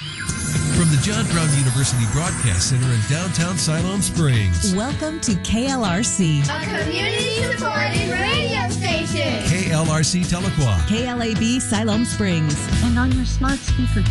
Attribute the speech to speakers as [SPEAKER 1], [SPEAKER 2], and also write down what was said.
[SPEAKER 1] From the John Brown University Broadcast Center in downtown Siloam Springs.
[SPEAKER 2] Welcome to KLRC,
[SPEAKER 3] a community-supported radio station.
[SPEAKER 1] KLRC Tahlequah.
[SPEAKER 2] KLAB Siloam Springs.
[SPEAKER 4] And on your smart speaker